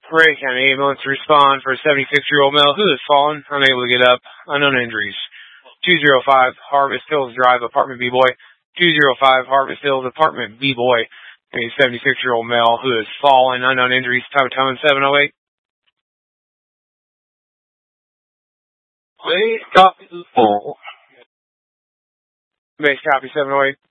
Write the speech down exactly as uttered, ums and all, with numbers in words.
Ray County Ambulance to respond for a seventy-six-year-old male who has fallen, unable to get up, unknown injuries. two oh five Harvest Hills Drive, Apartment B-Boy. two oh five Harvest Hills, Apartment B-Boy. A seventy-six-year-old male who has fallen, unknown injuries. Time of tone seven oh eight. Please copy the full. Base copy seven oh eight.